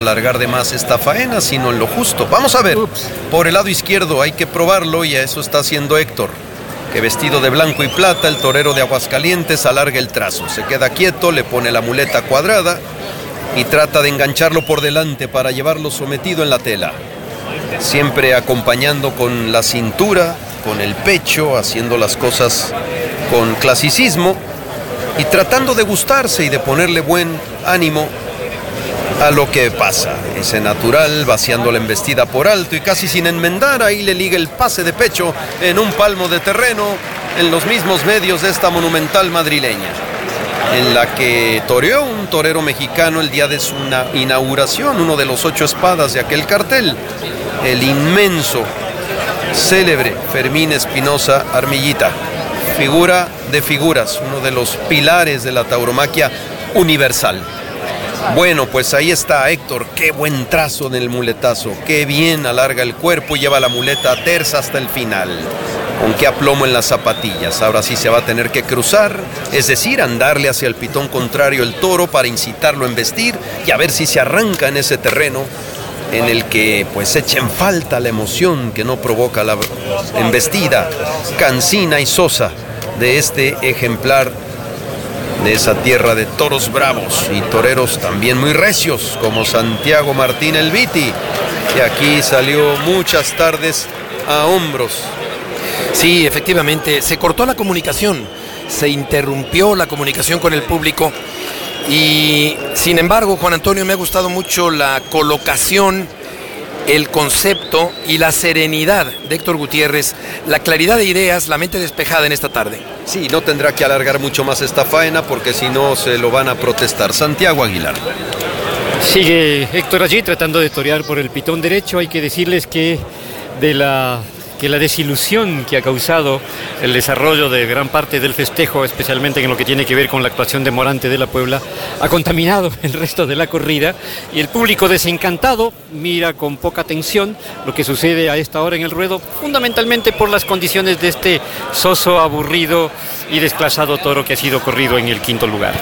alargar de más esta faena, sino en lo justo. Vamos a ver, por el lado izquierdo hay que probarlo y a eso está haciendo Héctor, que vestido de blanco y plata, el torero de Aguascalientes alarga el trazo, se queda quieto, le pone la muleta cuadrada y trata de engancharlo por delante para llevarlo sometido en la tela, siempre acompañando con la cintura, con el pecho, haciendo las cosas con clasicismo y tratando de gustarse y de ponerle buen ánimo a lo que pasa. Ese natural, vaciando la embestida por alto y casi sin enmendar, ahí le liga el pase de pecho en un palmo de terreno en los mismos medios de esta monumental madrileña, en la que toreó un torero mexicano el día de su inauguración, uno de los 8 espadas de aquel cartel, el inmenso, célebre Fermín Espinosa Armillita, figura de figuras, uno de los pilares de la tauromaquia universal. Bueno, pues ahí está Héctor, qué buen trazo en el muletazo, qué bien alarga el cuerpo y lleva la muleta tersa hasta el final, con qué aplomo en las zapatillas. Ahora sí se va a tener que cruzar, es decir, andarle hacia el pitón contrario el toro para incitarlo a embestir y a ver si se arranca en ese terreno en el que pues echa en falta la emoción que no provoca la embestida cansina y sosa de este ejemplar de esa tierra de toros bravos y toreros también muy recios como Santiago Martín el Viti, que aquí salió muchas tardes a hombros. Sí, efectivamente, se cortó la comunicación, se interrumpió la comunicación con el público y sin embargo, Juan Antonio, me ha gustado mucho la colocación, el concepto y la serenidad de Héctor Gutiérrez, la claridad de ideas, la mente despejada en esta tarde. Sí, no tendrá que alargar mucho más esta faena porque si no se lo van a protestar. Santiago Aguilar. Sigue Héctor allí tratando de torear por el pitón derecho. Hay que decirles que la desilusión que ha causado el desarrollo de gran parte del festejo, especialmente en lo que tiene que ver con la actuación de Morante de la Puebla, ha contaminado el resto de la corrida y el público desencantado mira con poca atención lo que sucede a esta hora en el ruedo, fundamentalmente por las condiciones de este soso, aburrido y desclasado toro que ha sido corrido en el 5º lugar.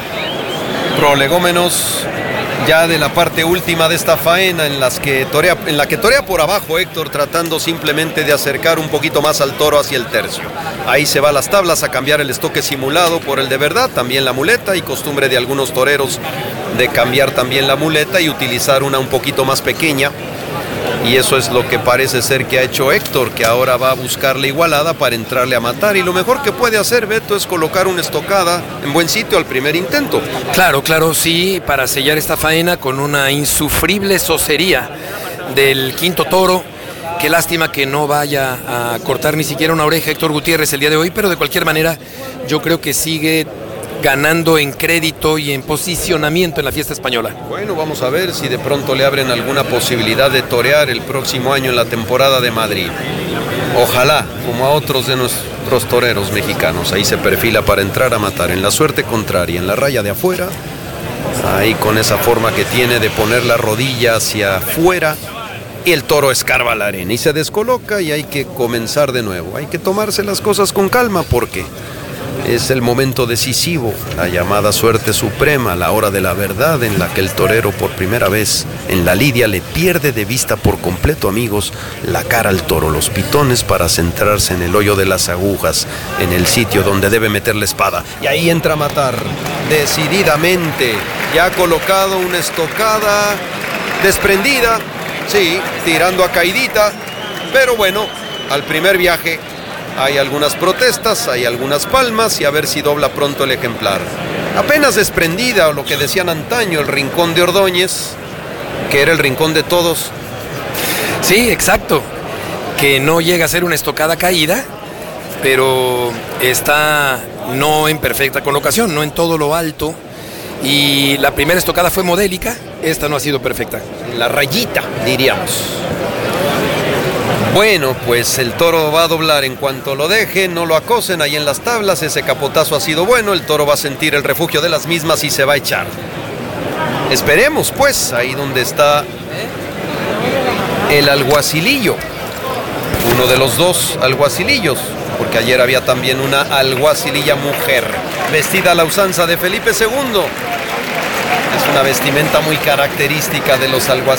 Prolegómenos ya de la parte última de esta faena en la que torea por abajo Héctor, tratando simplemente de acercar un poquito más al toro hacia el tercio. Ahí se va a las tablas a cambiar el estoque simulado por el de verdad, también la muleta, y costumbre de algunos toreros de cambiar también la muleta y utilizar una un poquito más pequeña. Y eso es lo que parece ser que ha hecho Héctor, que ahora va a buscar la igualada para entrarle a matar. Y lo mejor que puede hacer, Beto, es colocar una estocada en buen sitio al primer intento. Claro, sí, para sellar esta faena con una insufrible socería del 5º toro. Qué lástima que no vaya a cortar ni siquiera una oreja Héctor Gutiérrez el día de hoy, pero de cualquier manera yo creo que sigue ganando en crédito y en posicionamiento en la fiesta española. Bueno, vamos a ver si de pronto le abren alguna posibilidad de torear el próximo año en la temporada de Madrid. Ojalá, como a otros de nuestros toreros mexicanos. Ahí se perfila para entrar a matar en la suerte contraria, en la raya de afuera, ahí con esa forma que tiene de poner la rodilla hacia afuera, y el toro escarba la arena y se descoloca y hay que comenzar de nuevo. Hay que tomarse las cosas con calma porque es el momento decisivo, la llamada suerte suprema, la hora de la verdad, en la que el torero por primera vez en la lidia le pierde de vista por completo, amigos, la cara al toro, los pitones, para centrarse en el hoyo de las agujas, en el sitio donde debe meter la espada. Y ahí entra a matar decididamente. Ya ha colocado una estocada desprendida, sí, tirando a caidita, pero bueno, al primer viaje hay algunas protestas, hay algunas palmas y a ver si dobla pronto el ejemplar. Apenas desprendida, o lo que decían antaño, el rincón de Ordóñez, que era el rincón de todos. Sí, exacto, que no llega a ser una estocada caída, pero está no en perfecta colocación, no en todo lo alto. Y la primera estocada fue modélica, esta no ha sido perfecta. La rayita, diríamos. Bueno, pues el toro va a doblar en cuanto lo dejen, no lo acosen ahí en las tablas. Ese capotazo ha sido bueno, el toro va a sentir el refugio de las mismas y se va a echar. Esperemos, pues, ahí donde está el alguacilillo, uno de los dos alguacilillos, porque ayer había también una alguacililla mujer, vestida a la usanza de Felipe II. Es una vestimenta muy característica de los alguaciles.